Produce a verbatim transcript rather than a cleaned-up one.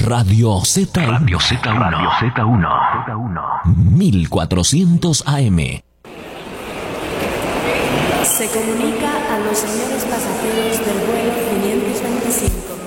Radio Z uno. Radio Z uno. Radio Z uno. mil cuatrocientos A M. Se comunica a los señores pasajeros del vuelo quinientos veinticinco.